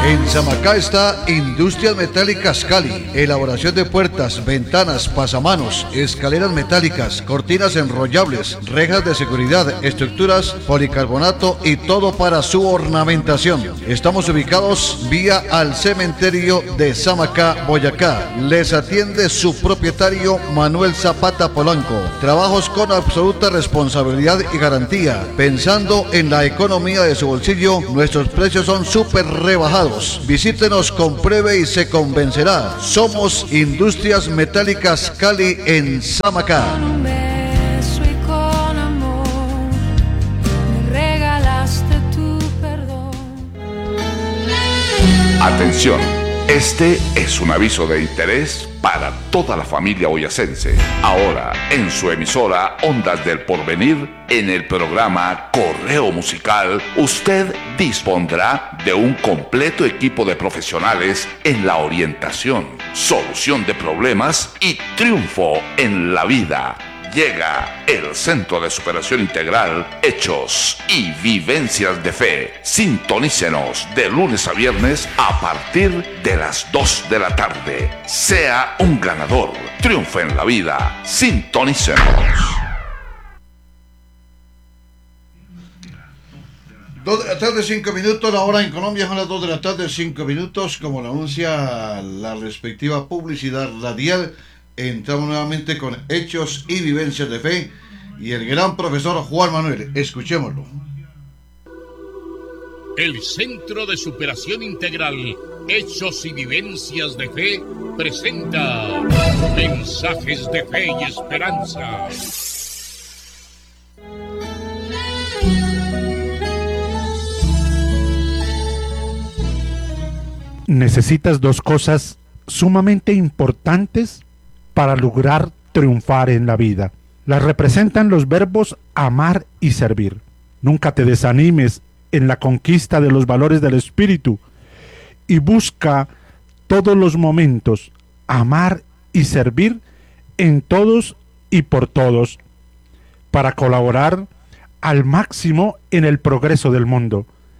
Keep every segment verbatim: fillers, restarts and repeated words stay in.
En Samacá está Industrias Metálicas Cali, elaboración de puertas, ventanas, pasamanos, escaleras metálicas, cortinas enrollables, rejas de seguridad, estructuras, policarbonato y todo para su ornamentación. Estamos ubicados vía al cementerio de Samacá, Boyacá. Les atiende su propietario Manuel Zapata Polanco. Trabajos con absoluta responsabilidad y garantía. Pensando en la economía de su bolsillo, nuestros precios son súper rebajados. Visítenos, compruebe y se convencerá. Somos Industrias Metálicas Cali en Samacá. Atención, este es un aviso de interés para toda la familia boyacense. Ahora, en su emisora Ondas del Porvenir, en el programa Correo Musical, usted dispondrá de un completo equipo de profesionales en la orientación, solución de problemas y triunfo en la vida. Llega el Centro de Superación Integral, Hechos y Vivencias de Fe. Sintonícenos de lunes a viernes a partir de las dos de la tarde. Sea un ganador, triunfe en la vida. Sintonícenos. Dos de la tarde, cinco minutos, la hora en Colombia son las dos de la tarde, cinco minutos, como lo anuncia la respectiva publicidad radial. Entramos nuevamente con Hechos y Vivencias de Fe y el gran profesor Juan Manuel. Escuchémoslo. El Centro de Superación Integral, Hechos y Vivencias de Fe, presenta mensajes de fe y esperanza. Necesitas dos cosas sumamente importantes para lograr triunfar en la vida. Las representan los verbos amar y servir. Nunca te desanimes en la conquista de los valores del espíritu y busca todos los momentos amar y servir en todos y por todos para colaborar al máximo en el progreso del mundo.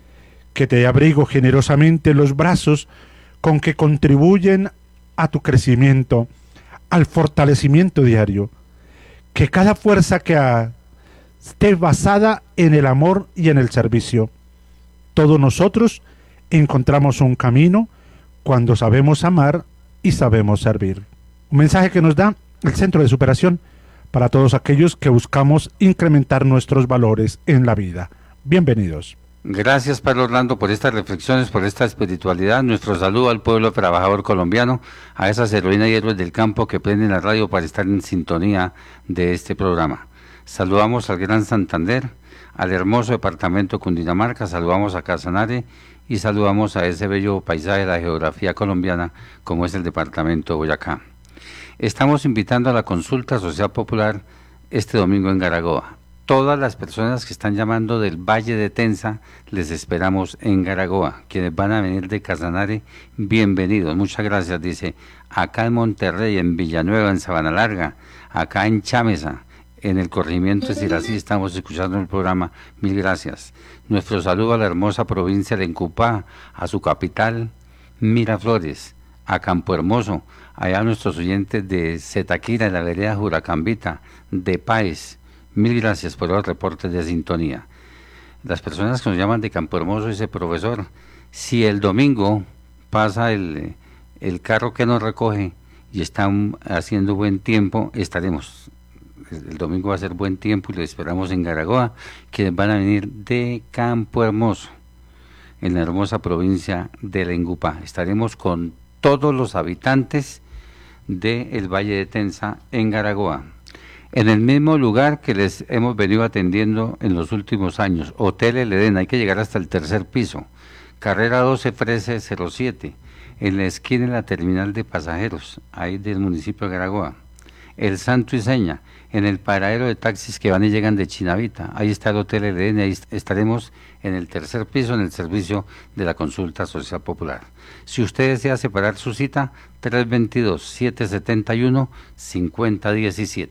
Que te abrigo generosamente los brazos con que contribuyen a tu crecimiento, al fortalecimiento diario, que cada fuerza que ha, esté basada en el amor y en el servicio. Todos nosotros encontramos un camino cuando sabemos amar y sabemos servir. Un mensaje que nos da el Centro de Superación para todos aquellos que buscamos incrementar nuestros valores en la vida. Bienvenidos. Gracias, Padre Orlando, por estas reflexiones, por esta espiritualidad. Nuestro saludo al pueblo trabajador colombiano, a esas heroínas y héroes del campo que prenden la radio para estar en sintonía de este programa. Saludamos al Gran Santander, al hermoso departamento Cundinamarca, saludamos a Casanare y saludamos a ese bello paisaje de la geografía colombiana como es el departamento de Boyacá. Estamos invitando a la consulta social popular este domingo en Garagoa. Todas las personas que están llamando del Valle de Tensa, les esperamos en Garagoa. Quienes van a venir de Casanare, bienvenidos. Muchas gracias, dice. Acá en Monterrey, en Villanueva, en Sabana Larga, acá en Chámeza, en el corregimiento de Sirasí, estamos escuchando el programa. Mil gracias. Nuestro saludo a la hermosa provincia de Encupá, a su capital, Miraflores, a Campo Hermoso, allá a nuestros oyentes de Zetaquira, de la vereda Juracambita, de Páez. Mil gracias por los reportes de sintonía. Las personas que nos llaman de Campo Hermoso, dice profesor, si el domingo pasa el, el carro que nos recoge y está haciendo buen tiempo, estaremos. El, el domingo va a ser buen tiempo y lo esperamos en Garagoa, que van a venir de Campo Hermoso, en la hermosa provincia de Lengupá. Estaremos con todos los habitantes del Valle de Tensa en Garagoa. En el mismo lugar que les hemos venido atendiendo en los últimos años, Hotel El Edén, hay que llegar hasta el tercer piso, carrera doce Frese cero siete, en la esquina de la terminal de pasajeros, ahí del municipio de Garagoa. El Santo y Seña, en el paradero de taxis que van y llegan de Chinavita, ahí está el Hotel El Edén, ahí estaremos en el tercer piso en el servicio de la consulta social popular. Si usted desea separar su cita, tres dos dos, siete siete uno, cinco cero uno siete.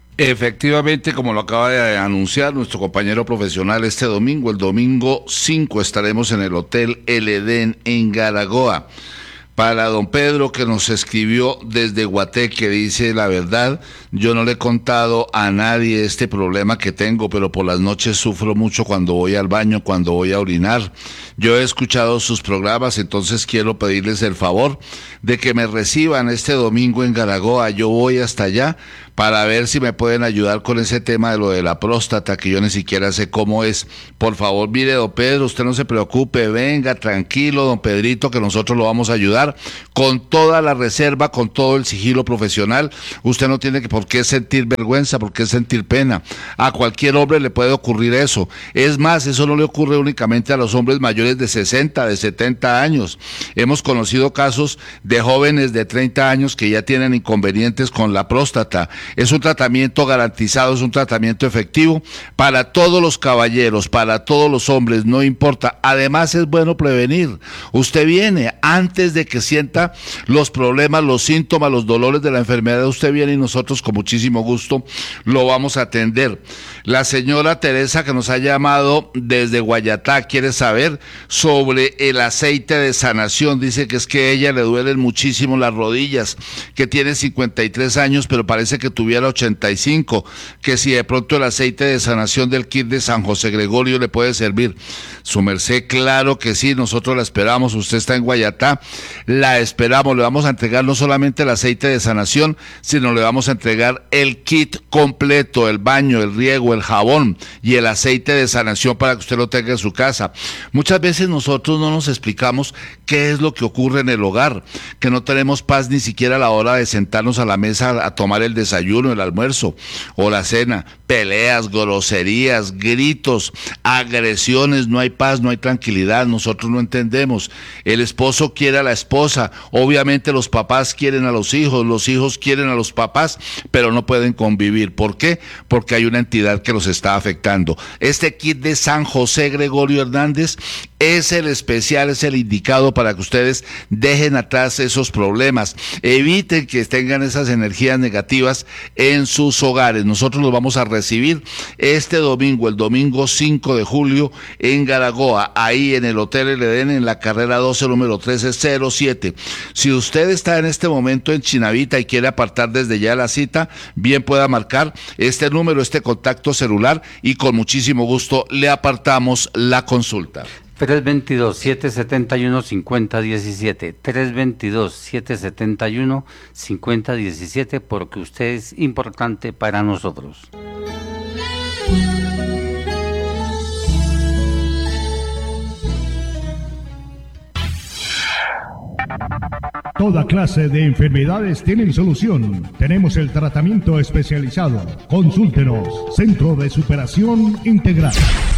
Efectivamente, como lo acaba de anunciar nuestro compañero profesional, este domingo, el domingo cinco, estaremos en el Hotel El Edén en Garagoa. Para don Pedro, que nos escribió desde Guateque, dice: la verdad, yo no le he contado a nadie este problema que tengo, pero por las noches sufro mucho cuando voy al baño, cuando voy a orinar. Yo he escuchado sus programas, entonces quiero pedirles el favor de que me reciban este domingo en Garagoa. Yo voy hasta allá para ver si me pueden ayudar con ese tema de lo de la próstata, que yo ni siquiera sé cómo es. Por favor, mire, don Pedro, usted no se preocupe, venga, tranquilo, don Pedrito, que nosotros lo vamos a ayudar con toda la reserva, con todo el sigilo profesional. Usted no tiene que por qué sentir vergüenza, por qué sentir pena. A cualquier hombre le puede ocurrir eso. Es más, eso no le ocurre únicamente a los hombres mayores de sesenta, de setenta años. Hemos conocido casos de jóvenes de treinta años que ya tienen inconvenientes con la próstata. Es un tratamiento garantizado, es un tratamiento efectivo para todos los caballeros, para todos los hombres, no importa. Además, es bueno prevenir. Usted viene antes de que sienta los problemas, los síntomas, los dolores de la enfermedad. Usted viene y nosotros con muchísimo gusto lo vamos a atender. La señora Teresa, que nos ha llamado desde Guayatá, quiere saber sobre el aceite de sanación. Dice que es que a ella le duelen muchísimo las rodillas, que tiene cincuenta y tres años, pero parece que tuviera ochenta y cinco, que si de pronto el aceite de sanación del kit de San José Gregorio le puede servir. Su merced, claro que sí, nosotros la esperamos. Usted está en Guayatá, la esperamos. Le vamos a entregar no solamente el aceite de sanación, sino le vamos a entregar el kit completo, el baño, el riego, el jabón y el aceite de sanación para que usted lo tenga en su casa. Muchas veces nosotros no nos explicamos qué es lo que ocurre en el hogar, que no tenemos paz ni siquiera a la hora de sentarnos a la mesa a tomar el desayuno, el almuerzo o la cena. Peleas, groserías, gritos, agresiones, no hay paz, no hay tranquilidad. Nosotros no entendemos. El esposo quiere a la esposa, obviamente los papás quieren a los hijos, los hijos quieren a los papás, pero no pueden convivir. ¿Por qué? Porque hay una entidad que los está afectando. Este kit de San José Gregorio Hernández es el especial, es el indicado para que ustedes dejen atrás esos problemas, eviten que tengan esas energías negativas en sus hogares. Nosotros los vamos a recibir este domingo, el domingo cinco de julio en Garagoa, ahí en el Hotel El Edén, en la carrera doce, número trece cero siete. Si usted está en este momento en Chinavita y quiere apartar desde ya la cita, bien pueda marcar este número, este contacto celular, y con muchísimo gusto le apartamos la consulta. tres dos dos, siete siete uno, cinco cero uno siete, tres dos dos, siete siete uno, cinco cero uno siete, porque usted es importante para nosotros. Toda clase de enfermedades tienen solución. Tenemos el tratamiento especializado. Consúltenos. Centro de Superación Integral.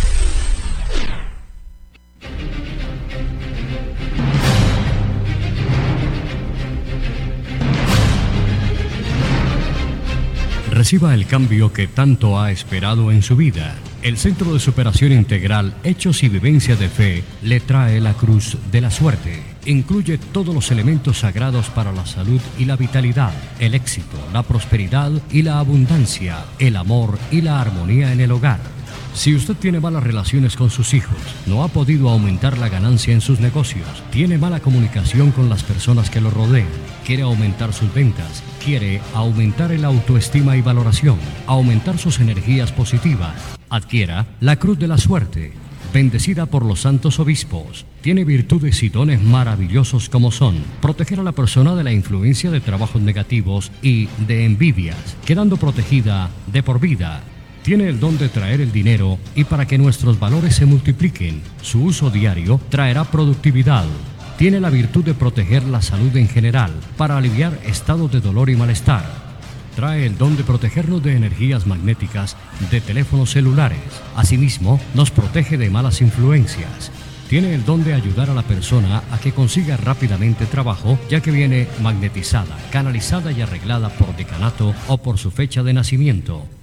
Reciba el cambio que tanto ha esperado en su vida. El Centro de Superación Integral, Hechos y Vivencia de Fe, le trae la Cruz de la Suerte. Incluye todos los elementos sagrados para la salud y la vitalidad, el éxito, la prosperidad y la abundancia, el amor y la armonía en el hogar. Si usted tiene malas relaciones con sus hijos, no ha podido aumentar la ganancia en sus negocios, tiene mala comunicación con las personas que lo rodean, quiere aumentar sus ventas, quiere aumentar el autoestima y valoración, aumentar sus energías positivas, adquiera la Cruz de la Suerte, bendecida por los santos obispos. Tiene virtudes y dones maravillosos como son proteger a la persona de la influencia de trabajos negativos y de envidias, quedando protegida de por vida. Tiene el don de traer el dinero y para que nuestros valores se multipliquen, su uso diario traerá productividad. Tiene la virtud de proteger la salud en general para aliviar estados de dolor y malestar. Trae el don de protegernos de energías magnéticas de teléfonos celulares. Asimismo, nos protege de malas influencias. Tiene el don de ayudar a la persona a que consiga rápidamente trabajo, ya que viene magnetizada, canalizada y arreglada por decanato o por su fecha de nacimiento.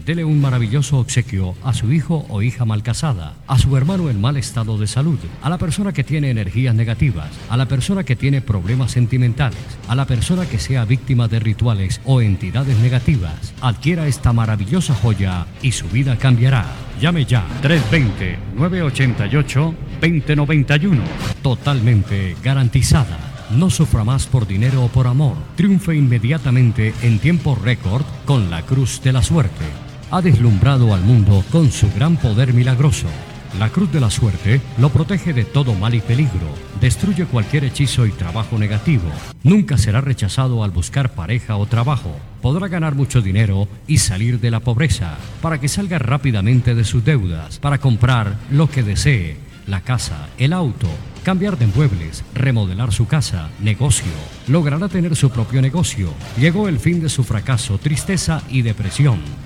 Dele un maravilloso obsequio a su hijo o hija mal casada, a su hermano en mal estado de salud, a la persona que tiene energías negativas, a la persona que tiene problemas sentimentales, a la persona que sea víctima de rituales o entidades negativas. Adquiera esta maravillosa joya y su vida cambiará. Llame ya, tres dos cero, nueve ocho ocho, dos cero nueve uno. Totalmente garantizada. No sufra más por dinero o por amor. Triunfe inmediatamente en tiempo récord con la Cruz de la Suerte. Ha deslumbrado al mundo con su gran poder milagroso. La Cruz de la Suerte lo protege de todo mal y peligro. Destruye cualquier hechizo y trabajo negativo. Nunca será rechazado al buscar pareja o trabajo. Podrá ganar mucho dinero y salir de la pobreza, para que salga rápidamente de sus deudas, para comprar lo que desee, la casa, el auto, cambiar de muebles, remodelar su casa, negocio. Logrará tener su propio negocio. Llegó el fin de su fracaso, tristeza y depresión.